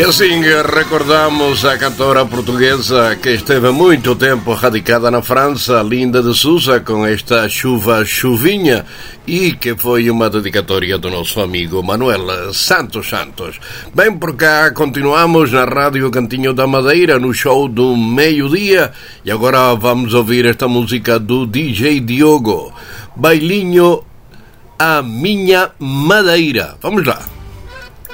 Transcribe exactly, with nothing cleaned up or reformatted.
E assim recordamos a cantora portuguesa que esteve muito tempo radicada na França, Linda de Souza, com esta Chuva Chuvinha, e que foi uma dedicatória do nosso amigo Manuel Santos Santos. Bem, por cá continuamos na Rádio Cantinho da Madeira, no show do meio-dia, e agora vamos ouvir esta música do D J Diogo, Bailinho a Minha Madeira. Vamos lá.